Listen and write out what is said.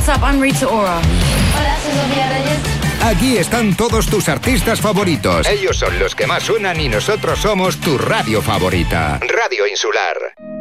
what's up? I'm Rita Ora. Hola, soy Sofía Reyes. Aquí están todos tus artistas favoritos. Ellos son los que más suenan y nosotros somos tu radio favorita. Radio Insular.